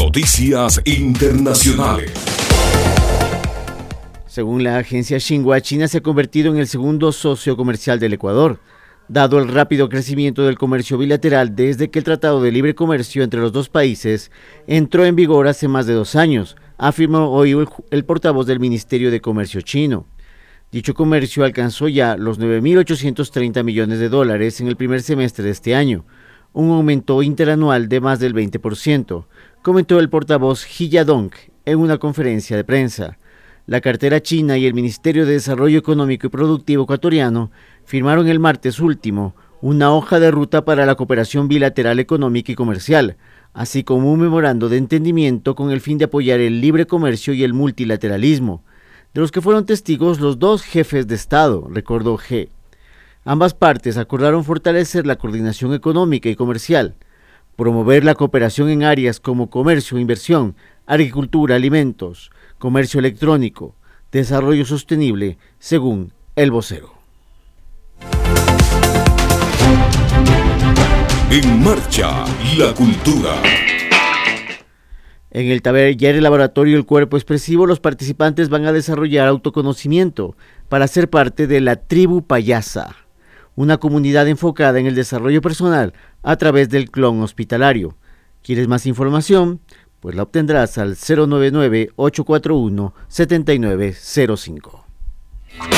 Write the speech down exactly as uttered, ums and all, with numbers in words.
Noticias Internacionales. Según la agencia Xinhua, China se ha convertido en el segundo socio comercial del Ecuador, dado el rápido crecimiento del comercio bilateral desde que el Tratado de Libre Comercio entre los dos países entró en vigor hace más de dos años, afirmó hoy el, el portavoz del Ministerio de Comercio chino. Dicho comercio alcanzó ya los nueve mil ochocientos treinta millones de dólares en el primer semestre de este año, un aumento interanual de más del veinte por ciento, comentó el portavoz He Yadong en una conferencia de prensa. La cartera china y el Ministerio de Desarrollo Económico y Productivo ecuatoriano firmaron el martes último una hoja de ruta para la cooperación bilateral económica y comercial, así como un memorando de entendimiento con el fin de apoyar el libre comercio y el multilateralismo, de los que fueron testigos los dos jefes de Estado, recordó G. Ambas partes acordaron fortalecer la coordinación económica y comercial, promover la cooperación en áreas como comercio e inversión, agricultura, alimentos, comercio electrónico, desarrollo sostenible, según el vocero. En marcha, la cultura. En el taller laboratorio El Cuerpo Expresivo, los participantes van a desarrollar autoconocimiento para ser parte de la Tribu Payasa, una comunidad enfocada en el desarrollo personal a través del clon hospitalario. ¿Quieres más información? Pues la obtendrás al cero nueve nueve, ocho cuatro uno, siete nueve cero cinco.